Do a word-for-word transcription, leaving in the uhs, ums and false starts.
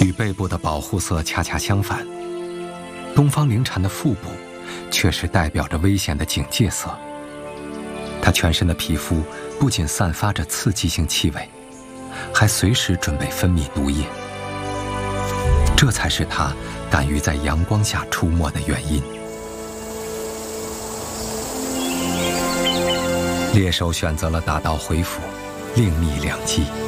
与背部的保护色恰恰相反，东方灵蝉的腹部却是代表着危险的警戒色。它全身的皮肤不仅散发着刺激性气味，还随时准备分泌毒液。这才是它敢于在阳光下出没的原因。猎手选择了打道回府，另觅良机。